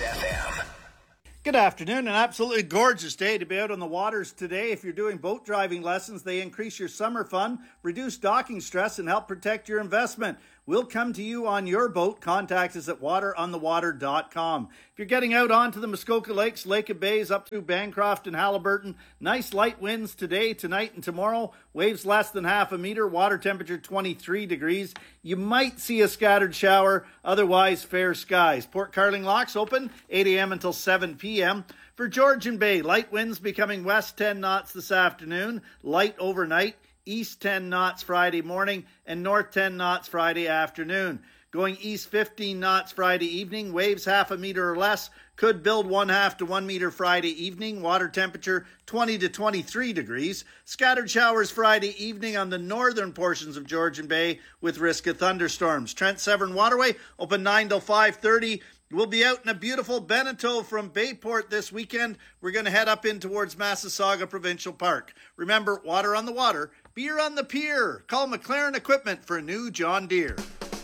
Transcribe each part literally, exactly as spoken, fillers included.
F M. Good afternoon. An absolutely gorgeous day to be out on the waters today. If you're doing boat driving lessons, they increase your summer fun, reduce docking stress, and help protect your investment. We'll come to you on your boat. Contact us at water on the water dot com. If you're getting out onto the Muskoka Lakes, Lake of Bays, up through Bancroft and Haliburton, nice light winds today, tonight, and tomorrow. Waves less than half a meter. Water temperature twenty-three degrees. You might see a scattered shower. Otherwise, fair skies. Port Carling locks open eight a.m. until seven p.m. For Georgian Bay, light winds becoming west ten knots this afternoon. Light overnight. East ten knots Friday morning and north ten knots Friday afternoon. Going east fifteen knots Friday evening. Waves half a meter or less. Could build one half to one meter Friday evening. Water temperature twenty to twenty-three degrees. Scattered showers Friday evening on the northern portions of Georgian Bay with risk of thunderstorms. Trent Severn Waterway open nine till five thirty. We'll be out in a beautiful Beneteau from Bayport this weekend. We're going to head up in towards Massasauga Provincial Park. Remember, water on the water, beer on the pier. Call McLaren Equipment for a new John Deere.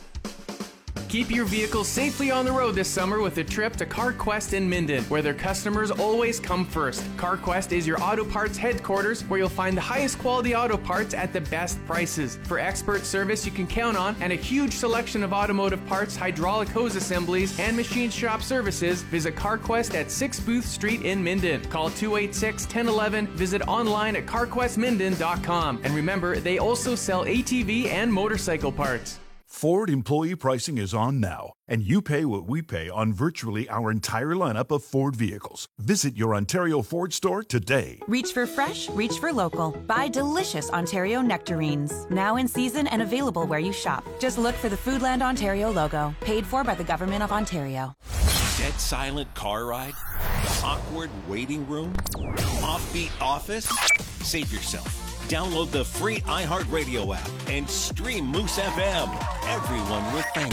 Keep your vehicle safely on the road this summer with a trip to CarQuest in Minden, where their customers always come first. CarQuest is your auto parts headquarters, where you'll find the highest quality auto parts at the best prices. For expert service you can count on and a huge selection of automotive parts, hydraulic hose assemblies, and machine shop services, visit CarQuest at six Booth Street in Minden. Call two eight six, one zero one one. Visit online at car quest minden dot com. And remember, they also sell A T V and motorcycle parts. Ford employee pricing is on now, and you pay what we pay on virtually our entire lineup of Ford vehicles. Visit your Ontario Ford store today. Reach for fresh, reach for local. Buy delicious Ontario nectarines. Now in season and available where you shop. Just look for the Foodland Ontario logo. Paid for by the Government of Ontario. Dead silent car ride? Awkward waiting room? Offbeat office? Save yourself. Download the free iHeartRadio app and stream Moose F M. Everyone will thank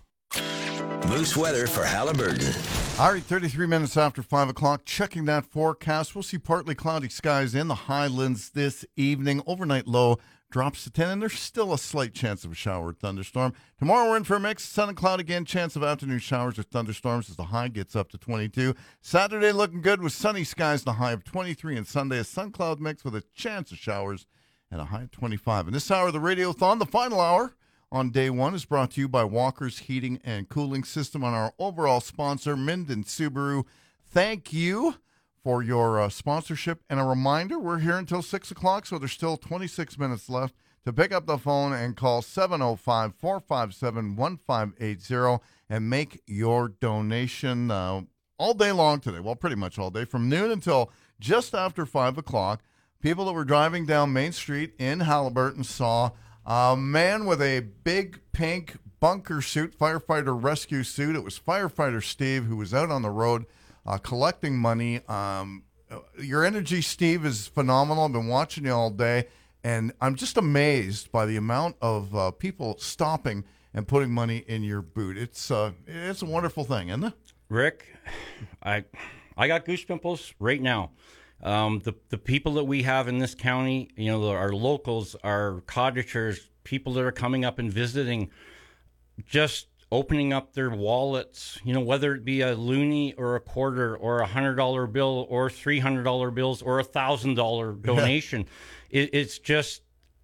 you. Moose weather for Haliburton. All right, thirty-three minutes after five o'clock. Checking that forecast. We'll see partly cloudy skies in the Highlands this evening. Overnight low drops to ten, and there's still a slight chance of a shower or thunderstorm. Tomorrow we're in for a mix. Sun and cloud again. Chance of afternoon showers or thunderstorms as the high gets up to twenty-two. Saturday looking good with sunny skies and a high of twenty-three. And Sunday a sun cloud mix with a chance of showers and a high of twenty-five. And this hour of the Radiothon, the final hour on day one, is brought to you by Walker's Heating and Cooling System, on our overall sponsor, Minden Subaru. Thank you for your uh, sponsorship. And a reminder, we're here until six o'clock, so there's still twenty-six minutes left to pick up the phone and call seven oh five, four five seven, one five eight zero and make your donation uh, all day long today. Well, pretty much all day, from noon until just after five o'clock. People that were driving down Main Street in Haliburton saw a man with a big pink bunker suit, firefighter rescue suit. It was firefighter Steve, who was out on the road Uh, collecting money. Um, your energy, Steve, is phenomenal. I've been watching you all day, and I'm just amazed by the amount of uh, people stopping and putting money in your boot. It's uh, it's a wonderful thing, isn't it? Rick, I I got goosepimples right now. Um, the the people that we have in this county, you know, our locals, our cottagers, people that are coming up and visiting, just opening up their wallets, you know, whether it be a loonie or a quarter or a hundred dollar bill or three hundred dollar bills or a thousand dollar donation. it, it's just,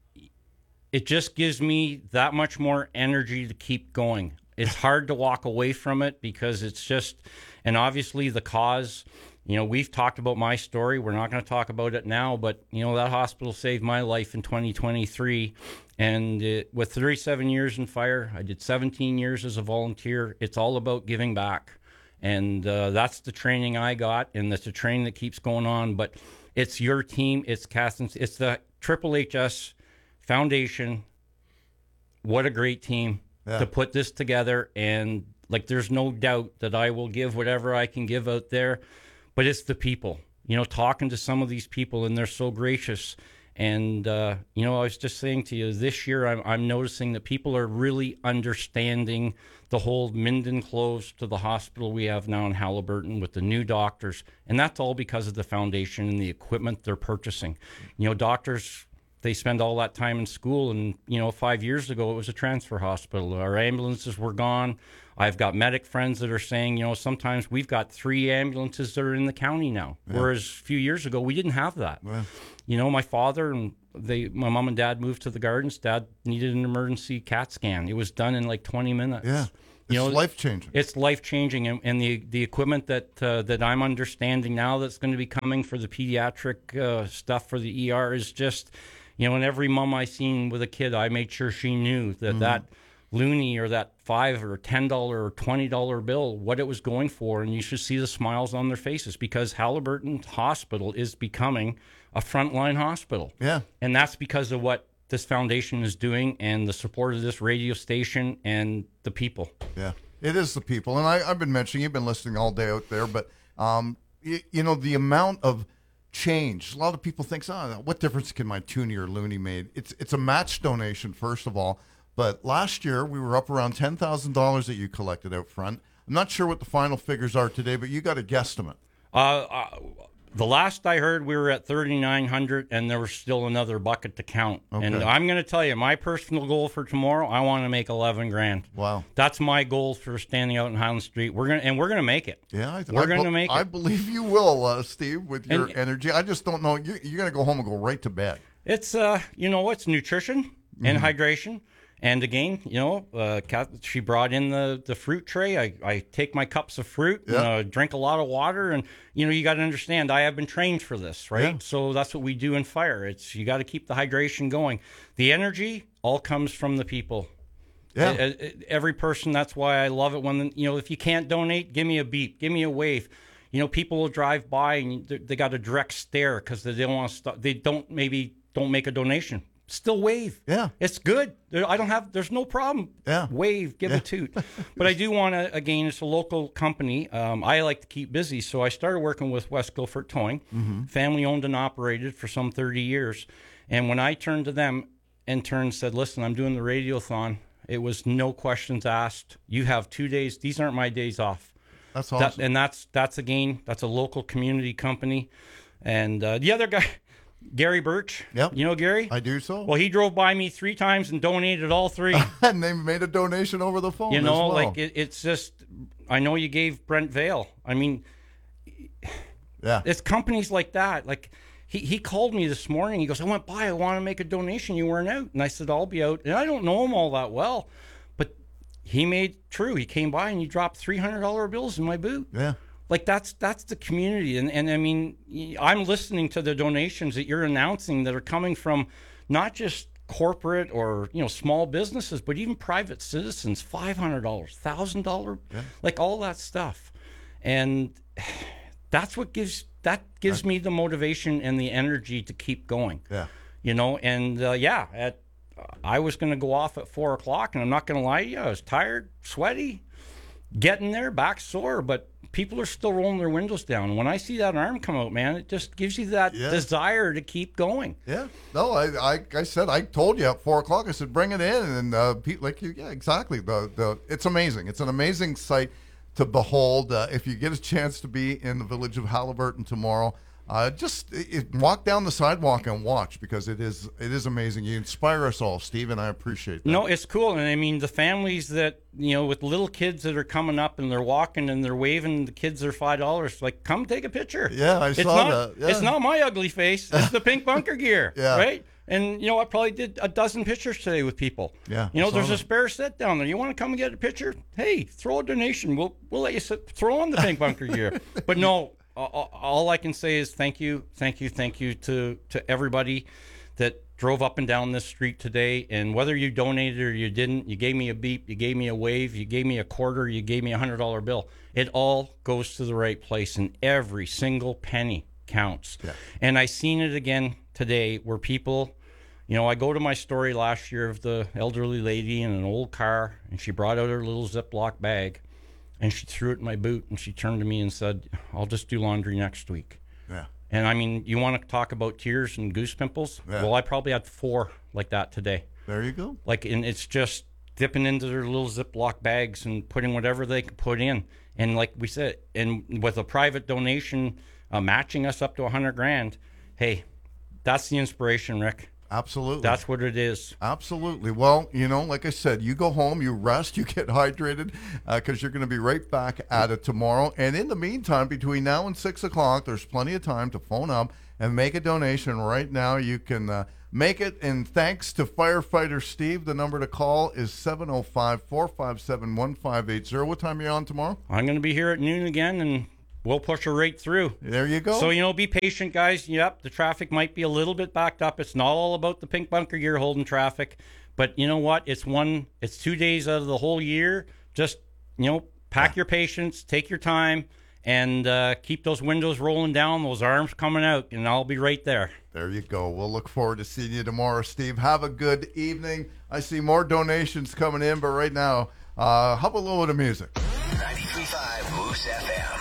it just gives me that much more energy to keep going. It's hard to walk away from it because it's just, and obviously the cause, you know, we've talked about my story. We're not going to talk about it now, but, you know, that hospital saved my life in twenty twenty-three. And it, with thirty-seven years in fire, I did seventeen years as a volunteer. It's all about giving back. And uh, that's the training I got, and that's the training that keeps going on. But it's your team. It's Catherine. It's the Triple H S Foundation. What a great team yeah. to put this together. And, like, there's no doubt that I will give whatever I can give out there. But it's the people, you know, talking to some of these people, and they're so gracious. And, uh, you know, I was just saying to you, this year I'm, I'm noticing that people are really understanding the whole Minden close to the hospital we have now in Haliburton with the new doctors. And that's all because of the foundation and the equipment they're purchasing. You know, doctors, they spend all that time in school. And, you know, five years ago, it was a transfer hospital. Our ambulances were gone. I've got medic friends that are saying, you know, sometimes we've got three ambulances that are in the county now, yeah. whereas a few years ago we didn't have that. Yeah. You know, my father and they, my mom and dad moved to the Gardens. Dad needed an emergency CAT scan. It was done in like twenty minutes. Yeah, it's you know, life changing. It's life changing, and, and the the equipment that uh, that I'm understanding now that's going to be coming for the pediatric uh, stuff for the E R is just, you know, and every mom I seen with a kid, I made sure she knew that mm-hmm. that loonie or that five or ten dollar or twenty dollar bill, what it was going for, and you should see the smiles on their faces because Haliburton Hospital is becoming a frontline hospital. Yeah, and that's because of what this foundation is doing and the support of this radio station and the people. Yeah, it is the people, and I, I've been mentioning, you've been listening all day out there, but um, you, you know the amount of change. A lot of people think, oh, what difference can my toonie or loonie make? It's it's a match donation first of all. But last year, we were up around ten thousand dollars that you collected out front. I'm not sure what the final figures are today, but you got a guesstimate. Uh, uh, the last I heard, we were at thirty-nine hundred, and there was still another bucket to count. Okay. And I'm going to tell you, my personal goal for tomorrow, I want to make eleven grand. Wow. That's my goal for standing out in Highland Street. We're going and we're going to make it. Yeah, I, we're I, going to make I it. I believe you will, uh, Steve, with your and, energy. I just don't know. You're, you're going to go home and go right to bed. It's, uh, you know, it's nutrition and mm-hmm. hydration. And again, you know, uh, she brought in the, the fruit tray. I, I take my cups of fruit, yeah. and, uh, drink a lot of water. And, you know, you got to understand, I have been trained for this, right? Yeah. So that's what we do in fire. It's you got to keep the hydration going. The energy all comes from the people. Yeah. I, I, every person, that's why I love it when, you know, if you can't donate, give me a beep, give me a wave. You know, people will drive by and they got a direct stare because they don't want to stop. They don't maybe don't make a donation. Still wave. Yeah. It's good. I don't have, there's no problem. Yeah. Wave, give yeah. a toot. But I do want to, again, it's a local company. Um, I like to keep busy. So I started working with West Guilford Towing, mm-hmm. family owned and operated for some thirty years. And when I turned to them, in turn said, listen, I'm doing the radiothon. It was no questions asked. You have two days. These aren't my days off. That's awesome. That, and that's, that's again, that's a local community company. And uh, the other guy, Gary Birch. Yep. You know Gary? I do so. Well, he drove by me three times and donated all three. And they made a donation over the phone. You know, as well. like it, it's just, I know you gave Brent Vale. I mean, yeah, it's companies like that. Like he, he called me this morning. He goes, I went by, I want to make a donation. You weren't out. And I said, I'll be out. And I don't know him all that well, but he made true. He came by and he dropped three hundred dollar bills in my boot. Yeah. Like that's that's the community, and and I mean, I'm listening to the donations that you're announcing that are coming from not just corporate or you know small businesses, but even private citizens. Five hundred dollars, thousand dollar, like all that stuff, and that's what gives that gives right. me the motivation and the energy to keep going. Yeah, you know, and uh, yeah, at I was going to go off at four o'clock, and I'm not going to lie to you, I was tired, sweaty, getting there, back sore, but people are still rolling their windows down. When I see that arm come out, man, it just gives you that yeah. desire to keep going. Yeah. No, I, I, I said, I told you at four o'clock, I said, bring it in. And uh, Pete, like you, yeah, exactly. The, the, it's amazing. It's an amazing sight to behold. Uh, if you get a chance to be in the village of Haliburton tomorrow, uh, just it, walk down the sidewalk and watch because it is it is amazing. You inspire us all, Steve, and I appreciate that. No, it's cool. And I mean, the families that, you know, with little kids that are coming up and they're walking and they're waving the kids their five dollars, like, come take a picture. Yeah, I it's saw not, that. Yeah. It's not my ugly face. It's the pink bunker gear, yeah. right? And, you know, I probably did a dozen pictures today with people. Yeah. You know, there's that. a spare set down there. You want to come and get a picture? Hey, throw a donation. We'll we'll let you sit, throw on the pink bunker gear. But no, all, all I can say is thank you, thank you, thank you to, to everybody that drove up and down this street today. And whether you donated or you didn't, you gave me a beep, you gave me a wave, you gave me a quarter, you gave me a one hundred dollar bill. It all goes to the right place, and every single penny counts. Yeah. And I seen it again today where people, you know, I go to my story last year of the elderly lady in an old car, and she brought out her little Ziploc bag, and she threw it in my boot, and she turned to me and said, I'll just do laundry next week. Yeah. And I mean, you want to talk about tears and goose pimples? Yeah. Well, I probably had four like that today. There you go. Like, and it's just dipping into their little Ziploc bags and putting whatever they can put in. And like we said, and with a private donation uh, matching us up to a hundred grand, hey, that's the inspiration, Rick. Absolutely. That's what it is. Absolutely. Well, you know, like I said, you go home, you rest, you get hydrated, because uh, you're going to be right back at it tomorrow. And in the meantime, between now and six o'clock, there's plenty of time to phone up and make a donation. Right now, you can uh, make it. And thanks to Firefighter Steve, the number to call is seven oh five, four five seven, one five eight zero. What time are you on tomorrow? I'm going to be here at noon again, and we'll push her right through. There you go. So, you know, be patient, guys. Yep, the traffic might be a little bit backed up. It's not all about the pink bunker gear holding traffic. But you know what? It's one, it's two days out of the whole year. Just, you know, pack yeah. your patience, take your time, and uh, keep those windows rolling down, those arms coming out, and I'll be right there. There you go. We'll look forward to seeing you tomorrow, Steve. Have a good evening. I see more donations coming in, but right now, uh, how about a little bit of music? ninety-three point five Moose F M.